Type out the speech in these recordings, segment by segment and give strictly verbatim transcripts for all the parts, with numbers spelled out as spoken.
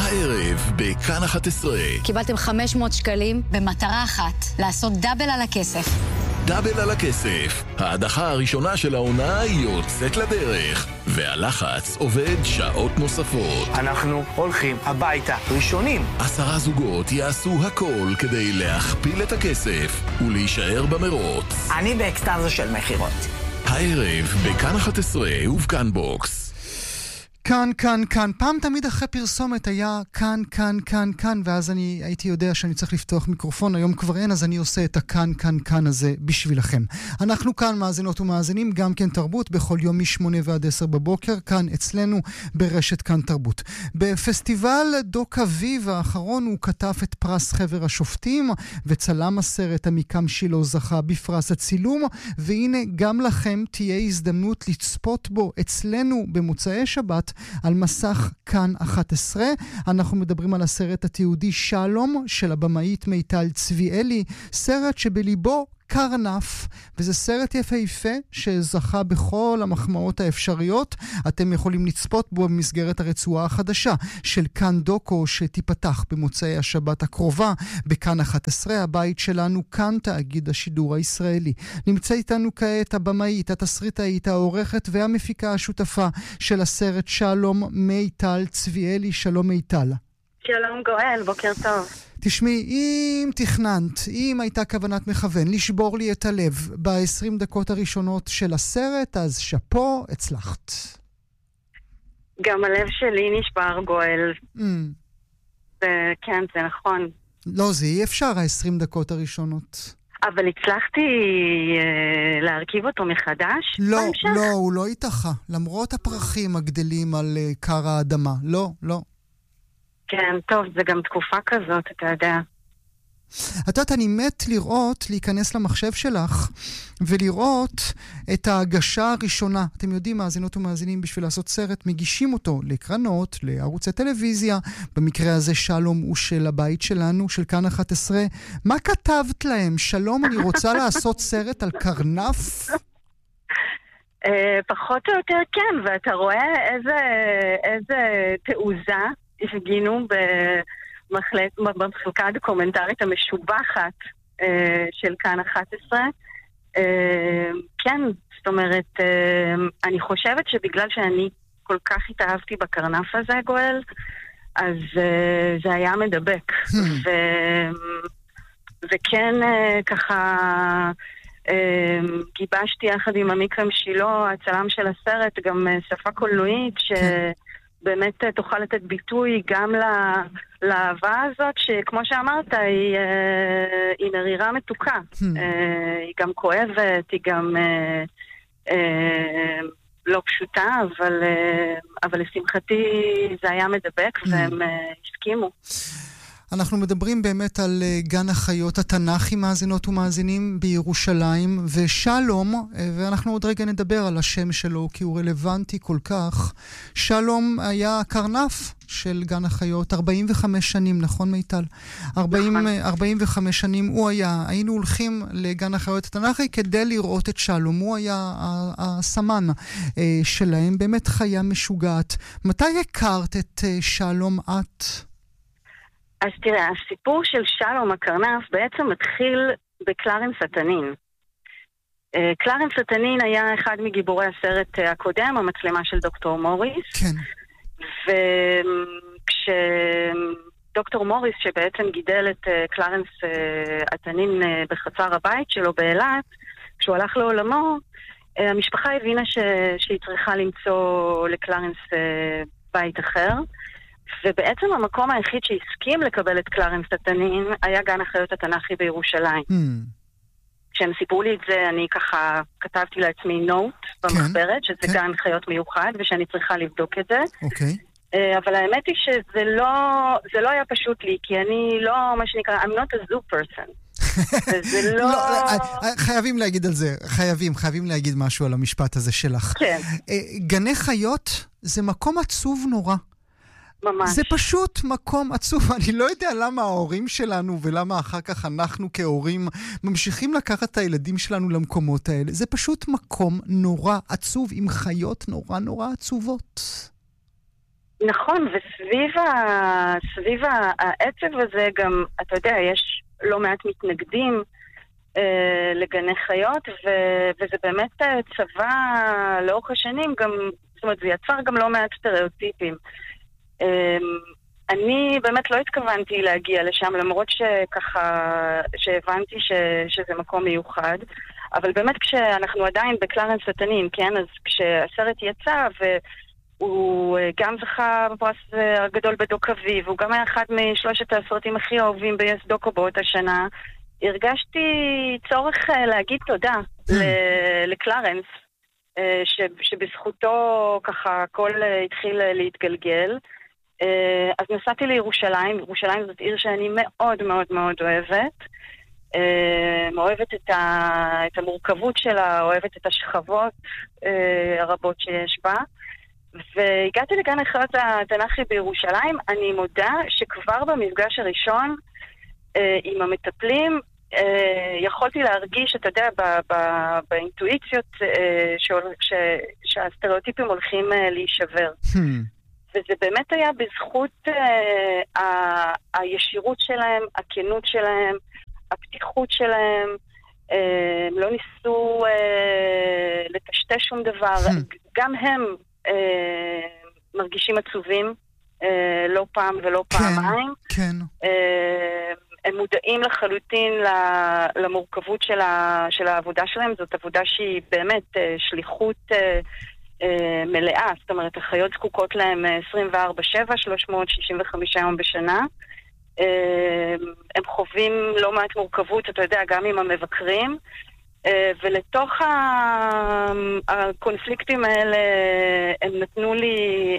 הערב בכאן אחת עשרה. קיבלתם חמש מאות שקלים במטרה אחת, לעשות דאבל על הכסף. דאבל על הכסף. ההדחה הראשונה של העונה יוצאת לדרך, והלחץ עובד שעות נוספות. אנחנו הולכים הביתה ראשונים. עשרה זוגות יעשו הכל כדי להכפיל את הכסף ולהישאר במרוץ. אני באקסטאזה של מחירות. הערב בכאן אחת עשרה ובכאן בוקס. כאן, כאן, כאן. פעם תמיד אחרי פרסומת היה כאן, כאן, כאן, כאן, ואז אני הייתי יודע שאני צריך לפתוח מיקרופון. היום כבר אין, אז אני עושה את הכאן, כאן, כאן הזה בשבילכם. אנחנו כאן מאזינות ומאזינים, גם כן תרבות, בכל יום משמונה ועד עשר בבוקר, כאן אצלנו ברשת כאן תרבות. בפסטיבל דוק אביב האחרון הוא כתב את פרס חבר השופטים, וצלם הסרט עמיקם שילה זכה בפרס הצילום, והנה גם לכם תהיה הזדמנות לצפות בו אצלנו במוצאי שבת, על מסך כאן אחת עשרה. אנחנו מדברים על הסרט התיעודי שלום של הבמאית מיטל צביאלי, סרט שבליבו קרנף, וזה סרט יפהפה שזכה בכל המחמאות האפשריות. אתם יכולים לצפות בו במסגרת הרצועה החדשה של כאן דוקו שתיפתח במוצאי השבת הקרובה בכאן אחת עשרה, הבית שלנו, כאן תאגיד השידור הישראלי. נמצא איתנו כעת הבמאית, התסריטאית, העורכת והמפיקה השותפה של הסרט שלום, מיטל צביאלי. שלום מיטל. שלום גואל, בוקר טוב. תשמעי, אם תכננת, אם הייתה כוונת מכוון לשבור לי את הלב ב-עשרים דקות הראשונות של הסרט, אז שפו, הצלחת. גם הלב שלי נשבר גואל. Mm. כן, זה נכון. לא, זה אי אפשר, ה-עשרים דקות הראשונות. אבל הצלחתי אה, להרכיב אותו מחדש? לא, לא, הוא לא התאחה. למרות הפרחים הגדלים על uh, קר האדמה. לא, לא. כן, טוב, זה גם תקופה כזאת, אתה יודע. את יודעת, אני מת לראות, להיכנס למחשב שלך, ולראות את ההגשה הראשונה. אתם יודעים, מאזינות ומאזינים, בשביל לעשות סרט, מגישים אותו לקרנות, לערוצי טלוויזיה. במקרה הזה שלום הוא של הבית שלנו, של כאן אחת עשרה. מה כתבת להם? שלום, אני רוצה לעשות סרט על קרנף? פחות או יותר כן, ואתה רואה איזה תעוזה הפגינו במחלקה הדוקומנטרית המשובחת אה, של כאן אחת עשרה. אה, כן, זאת אומרת, אה, אני חושבת שבגלל שאני כל כך התאהבתי בקרנף הזה, גואל, אז אה, זה היה מדבק. ו, וכן, אה, ככה, אה, גיבשתי יחד עם עמיקם שילה, הצלם של הסרט, גם אה, שפה קולנועית, ש... באמת תוכל לתת ביטוי גם לאהבה הזאת, שכמו שאמרת, היא, היא מרירה מתוקה. היא גם כואבת, היא גם לא פשוטה, אבל, אבל לשמחתי זה היה מדבק והם הסכימו. אנחנו מדברים באמת על גן החיות התנ"כי, מאזינות ומאזינים בירושלים, ושלום, ואנחנו עוד רגע נדבר על השם שלו, כי הוא רלוונטי כל כך. שלום היה קרנף של גן החיות, ארבעים וחמש שנים, נכון מיטל? ארבעים, ארבעים וחמש שנים הוא היה, היינו הולכים לגן החיות התנ"כי כדי לראות את שלום, הוא היה הסמן שלהם, באמת חיה משוגעת. מתי הכרת את שלום את? אז תראה, הסיפור של שלום הקרנף בעצם מתחיל בקלרנס התנין. קלרנס התנין היה אחד מגיבורי הסרט הקודם, המצלמה של דוקטור מוריס. כן. וכשדוקטור מוריס, שבעצם גידל את קלרנס התנין בחצר הבית שלו באילת, כשהוא הלך לעולמו, המשפחה הבינה ש... שהיא צריכה למצוא לקלרנס בית אחר. ובעצם המקום היחיד שהסכים לקבל את קלרנס התנין היה גן החיות התנ"כי בירושלים. Mm. כשהם סיפרו לי את זה, אני ככה כתבתי לעצמי נוט במחברת, שזה כן. גן חיות מיוחד, ושאני צריכה לבדוק את זה. אוקיי. אבל האמת היא שזה לא, זה לא היה פשוט לי, כי אני לא, מה שנקרא, I'm not a zoo person. וזה לא... חייבים להגיד על זה, חייבים, חייבים להגיד משהו על המשפט הזה שלך. כן. גני חיות זה מקום עצוב נורא. ממש. זה פשוט מקום עצוב. אני לא יודע למה ההורים שלנו ולמה אחר כך אנחנו כהורים ממשיכים לקחת את הילדים שלנו למקומות האלה. זה פשוט מקום נורא עצוב עם חיות נורא נורא עצובות. נכון, וסביב ה... סביב העצב הזה גם, אתה יודע, יש לא מעט מתנגדים אה, לגני חיות, ו... וזה באמת צבא לאורך השנים, גם, זאת אומרת, זה יצר גם לא מעט סטריאוטיפים. אה, אני באמת לא התכוונתי להגיע לשם, למרות שככה, שהבנתי ש... שזה מקום מיוחד, אבל באמת כשאנחנו עדיין בקלרנס התנין, כן? אז כשהסרט יצא ו... הוא גם זכה בפרס הגדול בדוק אביב, הוא גם היה אחד משלושת הסרטים הכי אהובים ב-יס דוקו באותה שנה. הרגשתי צורך להגיד תודה לקלרנס, שבזכותו ככה הכל התחיל להתגלגל. אז נסעתי לירושלים, ירושלים זאת עיר שאני מאוד מאוד מאוד אוהבת. אוהבת את, ה... את המורכבות שלה, אוהבת את השכבות הרבות שיש בה. והגעתי לגן החיות התנ"כי בירושלים. אני מודה שכבר במפגש הראשון אה, עם המטפלים אה, יכולתי להרגיש, אתה יודע, ב- ב- באינטואיציות אה, ש- ש- שהסטריאוטיפים הולכים אה, להישבר. Hmm. וזה באמת היה בזכות אה, ה- הישירות שלהם, הכנות שלהם, הפתיחות שלהם. אה, הם לא ניסו אה, לטשטש שום דבר. Hmm. גם הם אה, מרגישים עצובים, אה, לא פעם ולא כן, פעמיים. כן. אה, הם מודעים לחלוטין למורכבות של, ה, של העבודה שלהם. זאת עבודה שהיא באמת אה, שליחות אה, אה, מלאה. זאת אומרת, החיות זקוקות להם עשרים וארבע שבע, שלוש מאות שישים וחמישה יום בשנה. אה, הם חווים לא מעט מורכבות, אתה יודע, גם עם המבקרים. ולתוך הקונפליקטים האלה הם נתנו לי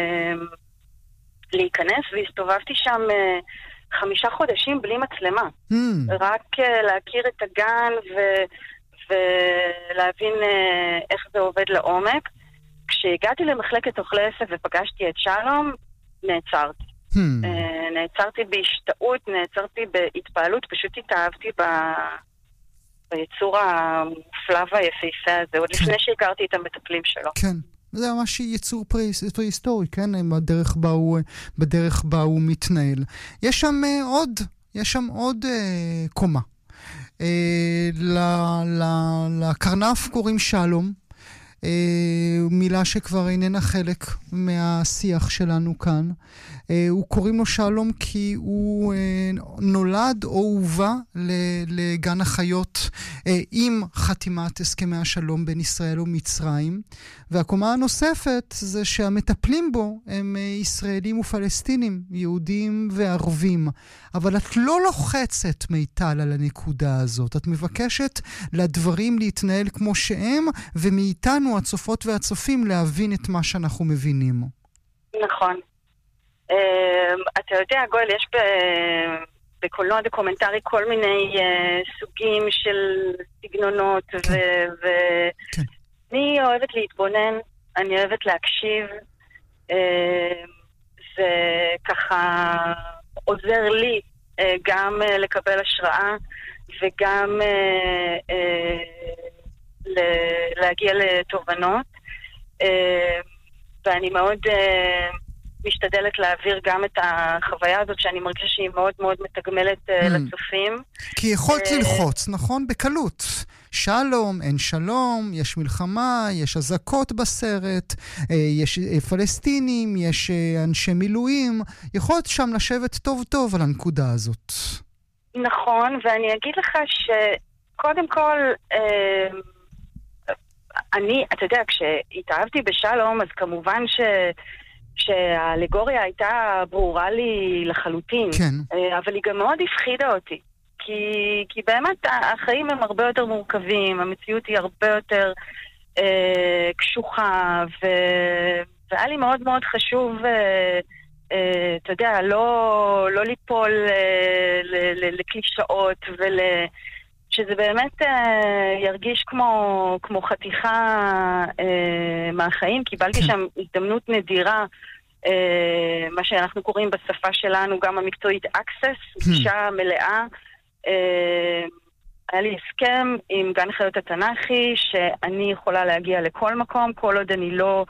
להיכנס, והסתובבתי שם חמישה חודשים בלי מצלמה. Mm. רק להכיר את הגן ו- ולהבין איך זה עובד לעומק. כשהגעתי למחלקת אוכלי עשב ופגשתי את שלום, נעצרתי. Mm. נעצרתי בהשתאות, נעצרתי בהתפעלות, פשוט התאהבתי ב... ביצור המופלא והיפהפה הזה, עוד לפני שהכרתי את המטפלים שלו. כן, זה ממש יצור פרה-היסטורי, כן? בדרך בה הוא, בדרך בה הוא מתנהל. יש שם עוד, יש שם עוד אה, קומה. אה, לקרנף קוראים שלום, אה, מילה שכבר איננה חלק מהשיח שלנו כאן. אה, הוא קוראים לו שלום כי הוא אה, נולד או הובא לגן החיות אה, עם חתימת הסכמי השלום בין ישראל ומצרים. והקומה הנוספת זה שהמטפלים בו הם אה, ישראלים ופלסטינים, יהודים וערבים. אבל את לא לוחצת מיטל על הנקודה הזאת. את מבקשת לדברים להתנהל כמו שהם, ומאיתנו הצופות והצופים להבין את מה שאנחנו מבינים. נכון. אתה יודע, גואל, יש בקולנוע דוקומנטרי כל מיני סוגים של סגנונות, ואני אוהבת להתבונן, אני אוהבת להקשיב, זה ככה עוזר לי גם לקבל השראה וגם להגיע לתובנות, ואני מאוד משתדלת להעביר גם את החוויה הזאת שאני מרגישה שהיא מאוד מאוד מתגמלת לצופים. כי יכולת ללחוץ, נכון? בקלות. שלום, אין שלום, יש מלחמה, יש אזעקות בסרט, יש פלסטינים, יש אנשי מילואים. יכולת שם לשבת טוב טוב על הנקודה הזאת. נכון, ואני אגיד לך שקודם כל, אני, אתה יודע, כשהתאהבתי בשלום, אז כמובן ש... שהאלגוריה הייתה ברורה לי לחלוטין. כן. אבל היא גם מאוד הפחידה אותי. כי, כי באמת החיים הם הרבה יותר מורכבים, המציאות היא הרבה יותר אה, קשוחה, ו, והיה לי מאוד מאוד חשוב, אה, אה, אתה יודע, לא, לא ליפול אה, ל, ל, לקלישאות, ול, שזה באמת אה, ירגיש כמו, כמו חתיכה אה, מהחיים. קיבלתי כן. שם הזדמנות נדירה, אה, מה שאנחנו קוראים בשפה שלנו, גם המקצועית access, גישה מלאה. Uh, היה לי הסכם עם גן החיות התנ"כי שאני יכולה להגיע לכל מקום, כל עוד אני לא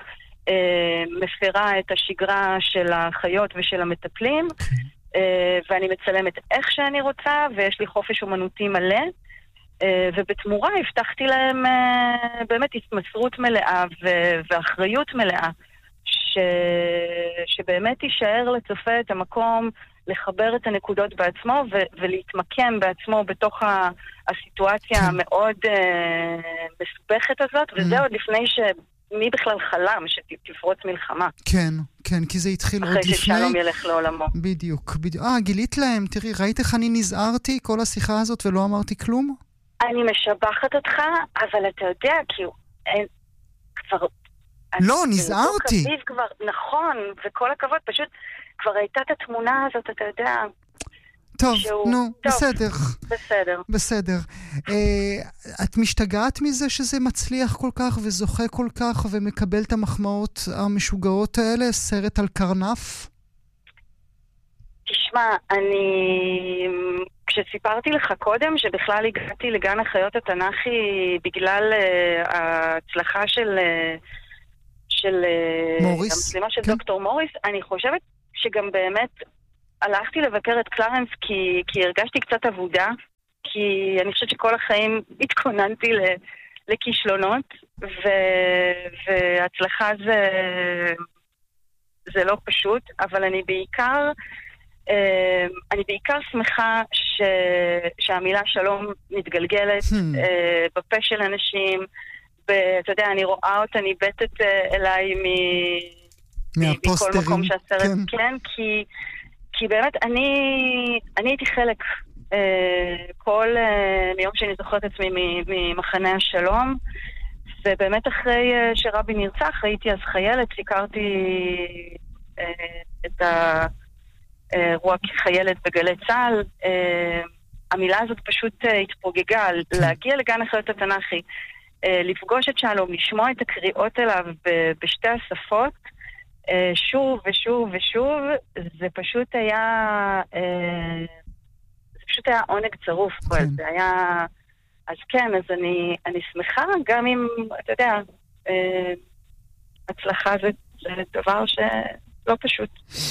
מפרה את השגרה של החיות ושל המטפלים, ואני מצלמת איך שאני רוצה, ויש לי חופש אומנותי מלא, ובתמורה הבטחתי להם באמת התמסרות מלאה ואחריות מלאה, ש... שבאמת יישאר לצופה את המקום לחבר את הנקודות בעצמו ו- ולהתמקם בעצמו בתוך ה- הסיטואציה כן. המאוד uh, מסובכת הזאת, mm. וזה עוד לפני שמי בכלל חלם שתפרוץ מלחמה. כן, כן, כי זה התחיל עוד לפני... אחרי ששלום ילך לעולמו. בדיוק, בדיוק. אה, גילית להם, תראי, ראית איך אני נזהרתי כל השיחה הזאת ולא אמרתי כלום? אני משבחת אותך, אבל אתה יודע, כי אין, כבר... לא, נזהרתי. כבר, נכון, וכל הכבוד, פשוט כבר הייתה את התמונה הזאת, אתה יודע... טוב, שהוא... נו, טוב, בסדר. בסדר. בסדר. אה, את משתגעת מזה שזה מצליח כל כך וזוכה כל כך ומקבל את המחמאות המשוגעות האלה? סרט על קרנף? תשמע, אני... כשסיפרתי לך קודם שבכלל הגעתי לגן החיות התנ"כי בגלל uh, ההצלחה של... Uh, של מוריס, המצלמה של כן. דוקטור מוריס, אני חושבת שגם באמת הלכתי לבקר את קלרנס כי, כי הרגשתי קצת עבודה, כי אני חושבת שכל החיים התכוננתי לכישלונות, ו, והצלחה זה, זה לא פשוט, אבל אני בעיקר, אני בעיקר שמחה ש, שהמילה שלום מתגלגלת hmm. בפה של אנשים, אתה יודע, אני רואה אותה ניבטת אליי מכל מקום שהסרט, כן, כן כי, כי באמת אני, אני הייתי חלק כל מיום שאני זוכרת עצמי ממחנה השלום, ובאמת אחרי שרבין נרצח, הייתי אז חיילת, סיקרתי את האירוע כחיילת בגלי צה"ל, המילה הזאת פשוט התפוגגה, להגיע לגן החיות התנ"כי, לפגוש את שלום, לשמוע את הקריאות אליו בשתי השפות, שוב ושוב ושוב, זה פשוט היה, זה פשוט היה עונג צרוף, כן. זה היה, אז כן, אז אני, אני שמחה, גם אם, אתה יודע, הצלחה זה, זה דבר שלא פשוט.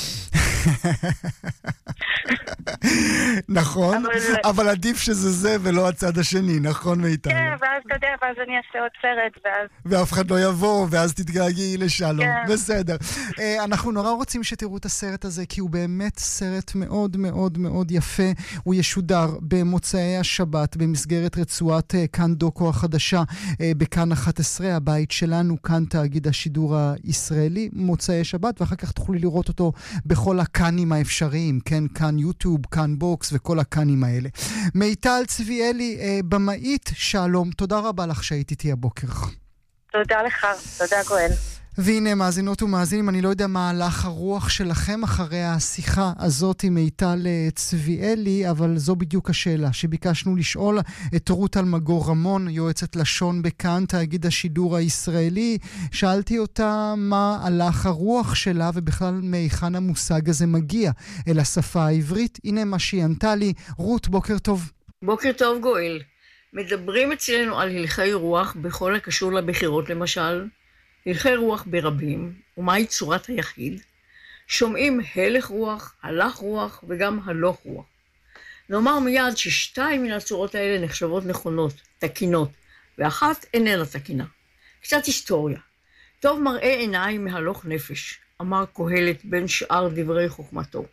נכון, אבל עדיף שזה זה ולא הצד השני, נכון מיטל? כן, ואז אתה יודע, ואז אני אעשה עוד סרט, ואז... ואף אחד לא יבוא, ואז תתגעגעי לשלום. בסדר. אנחנו נורא רוצים שתראו את הסרט הזה, כי הוא באמת סרט מאוד מאוד מאוד יפה. הוא ישודר במוצאי השבת, במסגרת רצועת כאן דוקו החדשה, בכאן אחת עשרה, הבית שלנו, כאן תאגיד השידור הישראלי, מוצאי שבת, ואחר כך תוכלי לראות אותו בכל הקאנים האפשריים, כן, כאן יוטיוב, כאן בוקס וכל הקאנים האלה. מיטל צביאלי, אה, במאית, שלום, תודה רבה לך שהיית איתי הבוקר. תודה לך, תודה גואל. והנה מאזינות ומאזינים, אני לא יודע מה הלך הרוח שלכם אחרי השיחה הזאת עם מיטל צביאלי, אבל זו בדיוק השאלה שביקשנו לשאול את רות אלמגור רמון, יועצת לשון בכאן תאגיד השידור הישראלי. שאלתי אותה מה הלך הרוח שלה ובכלל מהיכן המושג הזה מגיע אל השפה העברית. הנה מה שהיא ענתה לי. רות, בוקר טוב. בוקר טוב גואל. מדברים אצלנו על הלכי רוח בכל הקשור לבחירות למשל, הלכי רוח ברבים, ומהי צורת היחיד? שומעים הלך רוח, הלך רוח וגם הלוך רוח. נאמר מיד ששתיים מן הצורות האלה נחשבות נכונות, תקינות, ואחת איננה תקינה. קצת היסטוריה. טוב מראה עיניים מהלוך נפש, אמר קהלת בין שאר דברי חוכמתו.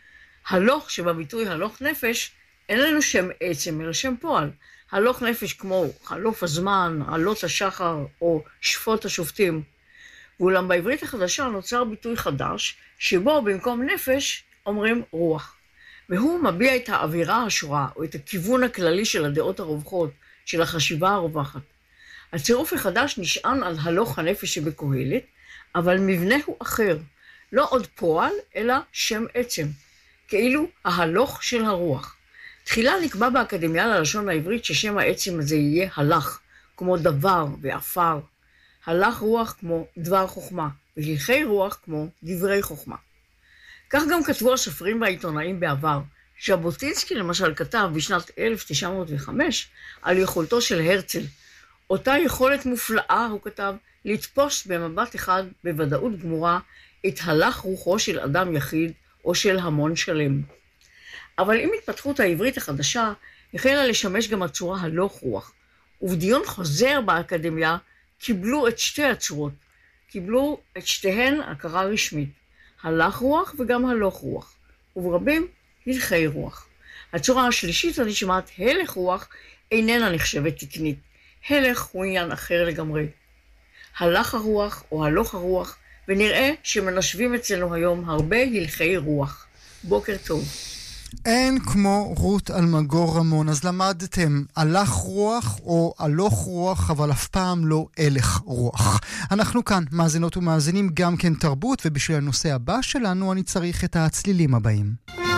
הלוך שבביטוי הלוך נפש אין לנו שם עצם אלא שם פועל. הלוך נפש כמו חלוף הזמן, עלות השחר או שפוט השופטים. ואולם בעברית החדשה נוצר ביטוי חדש, שבו במקום נפש אומרים רוח. והוא מביע את האווירה השורה או את הכיוון הכללי של הדעות הרווחות, של החשיבה הרווחת. הצירוף החדש נשען על הלוך הנפש שבקהלת, אבל מבנה הוא אחר, לא עוד פועל אלא שם עצם, כאילו ההלוך של הרוח. תחילה נקבע באקדמיה ללשון העברית ששם העצם הזה יהיה הלך, כמו דבר ואפר. הלך רוח כמו דבר חוכמה, והלכי רוח כמו דברי חוכמה. כך גם כתבו הסופרים והעיתונאים בעבר. ז'בוטינסקי למשל כתב בשנת אלף תשע מאות וחמש על יכולתו של הרצל, אותה יכולת מופלאה, הוא כתב, לתפוס במבט אחד בוודאות גמורה את הלך רוחו של אדם יחיד או של המון שלם. אבל עם התפתחות העברית החדשה, החלה לשמש גם הצורה הלוך רוח, ובדיון חוזר באקדמיה קיבלו את שתי הצורות, קיבלו את שתיהן הכרה רשמית, הלך רוח וגם הלוך רוח, וברבים הלכי רוח. הצורה השלישית הנשמעת הלך רוח איננה נחשבת תקנית, הלך הוא עניין אחר לגמרי. הלך הרוח או הלוך הרוח, ונראה שמנשבים אצלנו היום הרבה הלכי רוח. בוקר טוב. אין כמו רות אלמגור רמון, אז למדתם הלך רוח או הלוך רוח, אבל אף פעם לא הלך רוח. אנחנו כאן, מאזינות ומאזינים, גם כן תרבות, ובשביל הנושא הבא שלנו אני צריך את הצלילים הבאים.